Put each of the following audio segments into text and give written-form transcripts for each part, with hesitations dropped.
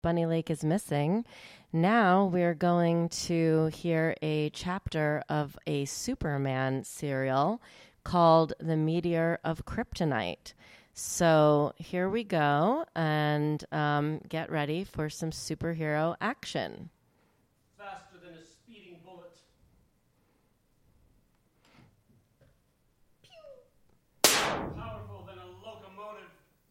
Bunny Lake is missing. Now we're going to hear a chapter of a Superman serial called The Meteor of Kryptonite. So here we go, and get ready for some superhero action. Faster than a speeding bullet. Pew! Powerful than a locomotive.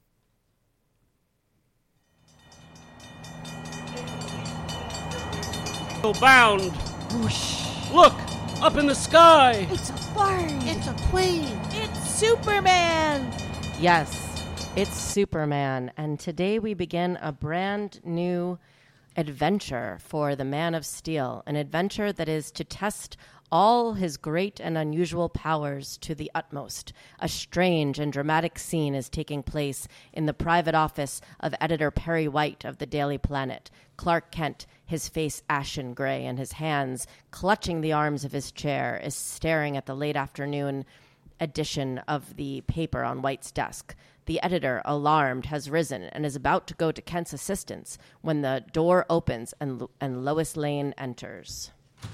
Bound. Whoosh. Look, up in the sky. It's a bird. It's a plane. It's Superman. Yes, it's Superman, and today we begin a brand new adventure for the Man of Steel, an adventure that is to test all his great and unusual powers to the utmost. A strange and dramatic scene is taking place in the private office of editor Perry White of the Daily Planet. Clark Kent, his face ashen gray and his hands clutching the arms of his chair, is staring at the late afternoon edition of the paper on White's desk. The editor, alarmed, has risen and is about to go to Kent's assistance when the door opens and Lois Lane enters.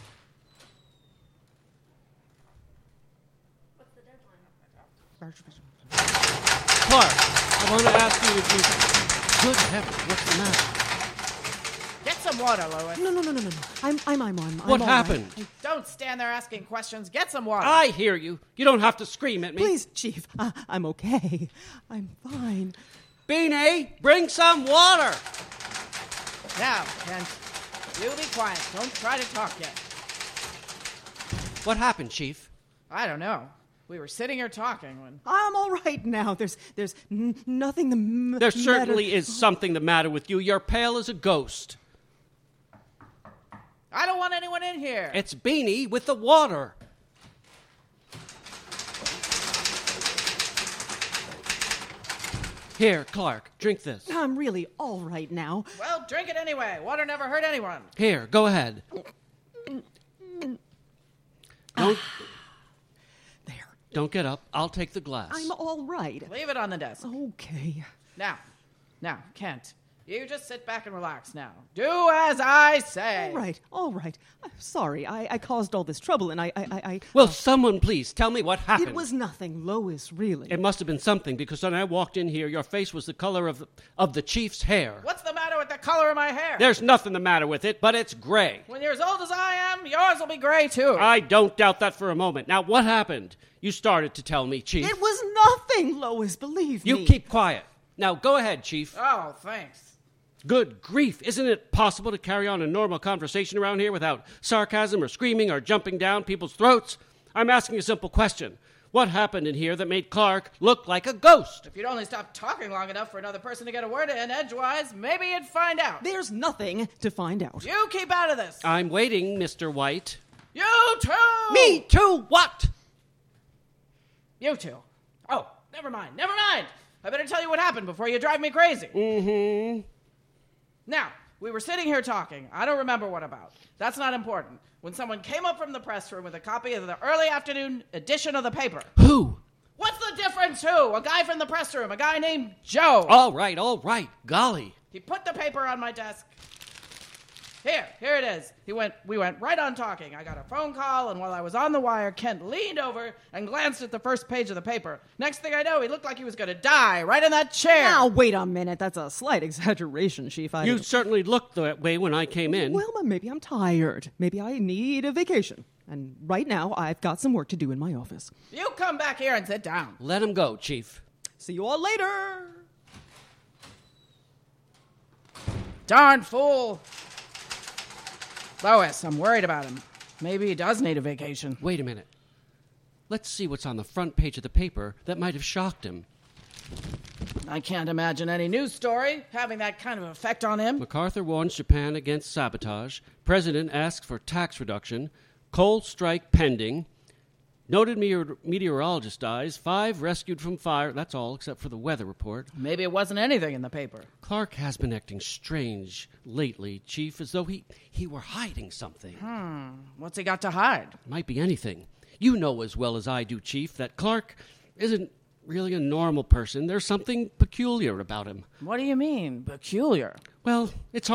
What's the deadline? Clark, I want to ask you if you... Good heavens, what's the matter? Get some water, Lois. No. I'm What all happened? right. Don't stand there asking questions. Get some water. I hear you. You don't have to scream at me. Please, Chief. I'm okay. I'm fine. Beanie, bring some water. Now, Kent, you be quiet. Don't try to talk yet. What happened, Chief? I don't know. We were sitting here talking when... I'm all right now. There's nothing There certainly is something the matter with you. You're pale as a ghost. I don't want anyone in here. It's Beanie with the water. Here, Clark, drink this. I'm really all right now. Well, drink it anyway. Water never hurt anyone. Here, go ahead. Don't get up. I'll take the glass. I'm all right. Leave it on the desk. Okay. Now, Kent, you just sit back and relax now. Do as I say. All right. I'm sorry. I caused all this trouble, and I... Will someone please tell me what happened? It was nothing, Lois, really. It must have been something, because when I walked in here, your face was the color of the Chief's hair. What's the matter with the color of my hair? There's nothing the matter with it, but it's gray. When you're as old as I am, yours will be gray, too. I don't doubt that for a moment. Now, what happened? You started to tell me, Chief. It was nothing, Lois, believe me. You keep quiet. Now, go ahead, Chief. Oh, thanks. Good grief. Isn't it possible to carry on a normal conversation around here without sarcasm or screaming or jumping down people's throats? I'm asking a simple question. What happened in here that made Clark look like a ghost? If you'd only stop talking long enough for another person to get a word in edgewise, maybe you'd find out. There's nothing to find out. You keep out of this. I'm waiting, Mr. White. You too! Me too? What? You two. Oh, never mind. I better tell you what happened before you drive me crazy. Mm-hmm. Now, we were sitting here talking. I don't remember what about. That's not important. When someone came up from the press room with a copy of the early afternoon edition of the paper. Who? What's the difference, who? A guy from the press room, a guy named Joe. All right. Golly. He put the paper on my desk. Here it is. We went right on talking. I got a phone call, and while I was on the wire, Kent leaned over and glanced at the first page of the paper. Next thing I know, he looked like he was going to die right in that chair. Now, wait a minute. That's a slight exaggeration, Chief. You certainly looked that way when I came in. Well, maybe I'm tired. Maybe I need a vacation. And right now, I've got some work to do in my office. You come back here and sit down. Let him go, Chief. See you all later. Darn fool. Lois, I'm worried about him. Maybe he does need a vacation. Wait a minute. Let's see what's on the front page of the paper that might have shocked him. I can't imagine any news story having that kind of effect on him. MacArthur warns Japan against sabotage. President asks for tax reduction. Coal strike pending. Noted meteorologist dies. 5 rescued from fire. That's all, except for the weather report. Maybe it wasn't anything in the paper. Clark has been acting strange lately, Chief, as though he were hiding something. What's he got to hide? Might be anything. You know as well as I do, Chief, that Clark isn't really a normal person. There's something peculiar about him. What do you mean, peculiar? Well, it's